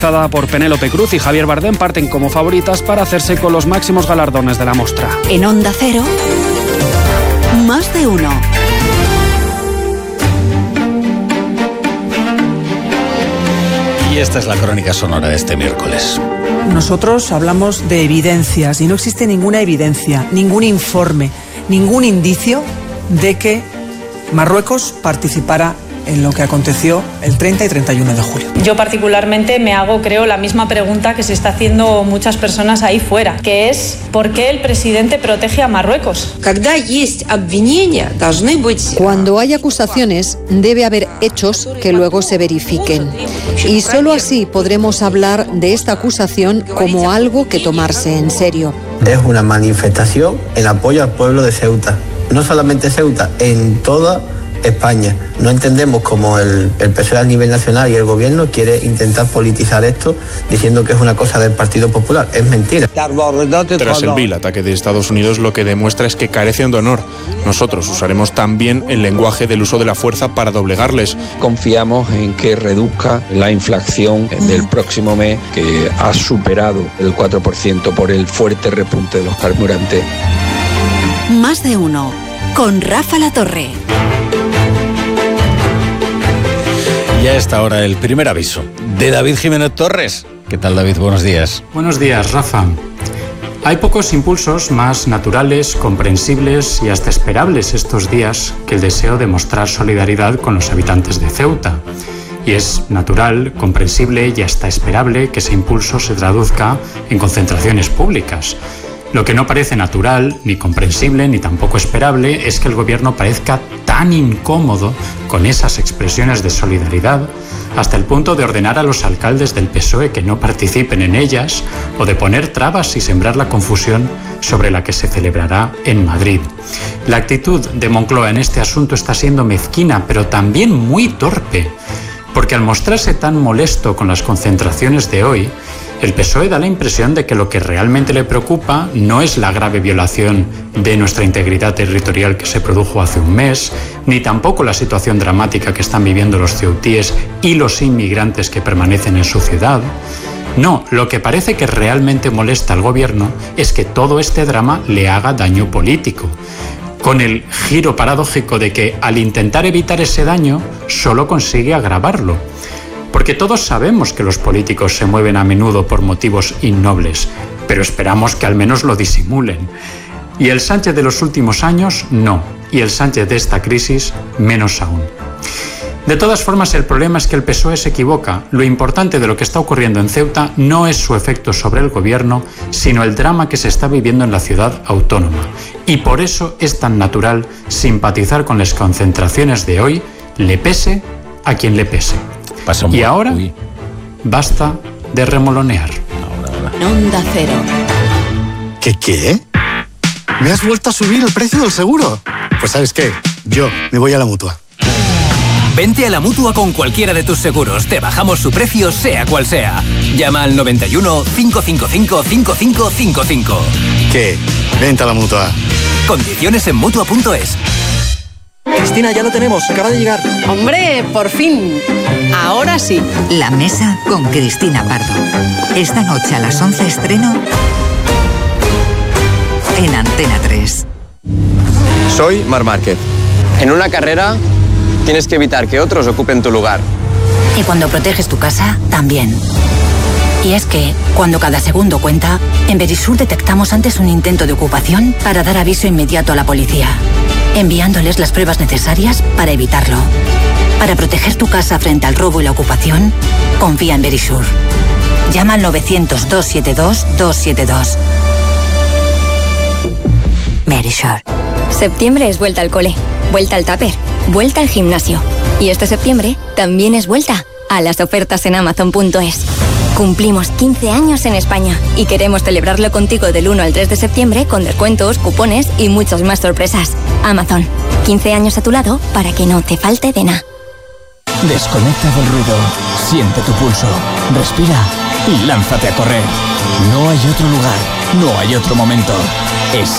Por Penélope Cruz y Javier Bardem parten como favoritas para hacerse con los máximos galardones de la mostra. En Onda Cero, Más de Uno. Y esta es la crónica sonora de este miércoles. Nosotros hablamos de evidencias y no existe ninguna evidencia, ningún informe, ningún indicio de que Marruecos participara en lo que aconteció el 30 y 31 de julio. Yo particularmente me hago, creo, la misma pregunta que se está haciendo muchas personas ahí fuera, que es ¿por qué el presidente protege a Marruecos? Cuando hay acusaciones, debe haber hechos que luego se verifiquen. Y solo así podremos hablar de esta acusación como algo que tomarse en serio. Es una manifestación en apoyo al pueblo de Ceuta. No solamente Ceuta, en toda España. No entendemos cómo el PSOE a nivel nacional y el gobierno quiere intentar politizar esto diciendo que es una cosa del Partido Popular. Es mentira. Tras el vil ataque de Estados Unidos, lo que demuestra es que carecen de honor. Nosotros usaremos también el lenguaje del uso de la fuerza para doblegarles. Confiamos en que reduzca la inflación del próximo mes, que ha superado el 4% por el fuerte repunte de los carburantes. Más de Uno, con Rafa Latorre. Y a esta hora el primer aviso de David Jiménez Torres. ¿Qué tal, David? Buenos días. Buenos días, Rafa. Hay pocos impulsos más naturales, comprensibles y hasta esperables estos días que el deseo de mostrar solidaridad con los habitantes de Ceuta. Y es natural, comprensible y hasta esperable que ese impulso se traduzca en concentraciones públicas. Lo que no parece natural, ni comprensible, ni tampoco esperable es que el gobierno parezca tan incómodo con esas expresiones de solidaridad hasta el punto de ordenar a los alcaldes del PSOE que no participen en ellas o de poner trabas y sembrar la confusión sobre la que se celebrará en Madrid. La actitud de Moncloa en este asunto está siendo mezquina, pero también muy torpe, porque al mostrarse tan molesto con las concentraciones de hoy, el PSOE da la impresión de que lo que realmente le preocupa no es la grave violación de nuestra integridad territorial que se produjo hace un mes, ni tampoco la situación dramática que están viviendo los ceutíes y los inmigrantes que permanecen en su ciudad. No, lo que parece que realmente molesta al gobierno es que todo este drama le haga daño político, con el giro paradójico de que al intentar evitar ese daño solo consigue agravarlo. Porque todos sabemos que los políticos se mueven a menudo por motivos innobles, pero esperamos que al menos lo disimulen. Y el Sánchez de los últimos años, no. Y el Sánchez de esta crisis, menos aún. De todas formas, el problema es que el PSOE se equivoca. Lo importante de lo que está ocurriendo en Ceuta no es su efecto sobre el gobierno, sino el drama que se está viviendo en la ciudad autónoma. Y por eso es tan natural simpatizar con las concentraciones de hoy, le pese a quien le pese. Y ahora, basta de remolonear. Onda Cero. ¿Qué? ¿Me has vuelto a subir el precio del seguro? Pues ¿sabes qué? Yo me voy a la Mutua. Vente a la Mutua con cualquiera de tus seguros. Te bajamos su precio, sea cual sea. Llama al 91 555 5555. ¿Qué? Vente a la Mutua. Condiciones en Mutua.es. Cristina, ya lo tenemos, acaba de llegar. ¡Hombre, por fin! Ahora sí. La Mesa con Cristina Pardo. Esta noche a las 11 estreno en Antena 3. Soy Marc Márquez. En una carrera tienes que evitar que otros ocupen tu lugar. Y cuando proteges tu casa, también. Y es que, cuando cada segundo cuenta, en Verisur detectamos antes un intento de ocupación para dar aviso inmediato a la policía, enviándoles las pruebas necesarias para evitarlo. Para proteger tu casa frente al robo y la ocupación, confía en Verisur. Llama al 900-272-272. Verisur. Septiembre es vuelta al cole, vuelta al tupper, vuelta al gimnasio. Y este septiembre también es vuelta a las ofertas en Amazon.es. Cumplimos 15 años en España y queremos celebrarlo contigo del 1 al 3 de septiembre con descuentos, cupones y muchas más sorpresas. Amazon, 15 años a tu lado para que no te falte de nada. Desconecta del ruido, siente tu pulso, respira y lánzate a correr. No hay otro lugar, no hay otro momento. Es